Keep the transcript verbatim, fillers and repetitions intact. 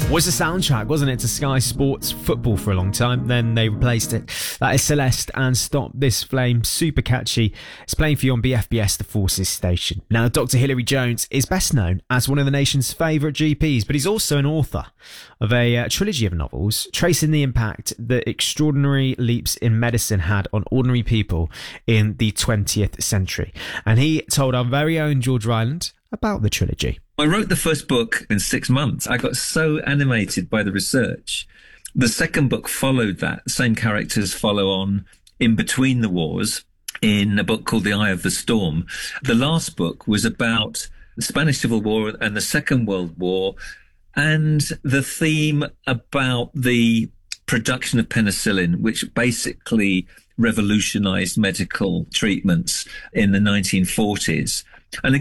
Was the soundtrack, wasn't it, to Sky Sports football for a long time. Then they replaced it. That is Celeste and Stop This Flame. Super catchy. It's playing for you on B F B S, the Forces station. Now, Doctor Hilary Jones is best known as one of the nation's favourite G Ps, but he's also an author of a uh, trilogy of novels tracing the impact that extraordinary leaps in medicine had on ordinary people in the twentieth century. And he told our very own George Ryland about the trilogy. I wrote the first book in six months. I got so animated by the research. The second book followed that. The same characters follow on in between the wars in a book called The Eye of the Storm. The last book was about the Spanish Civil War and the Second World War, and the theme about the production of penicillin, which basically revolutionized medical treatments in the nineteen forties. And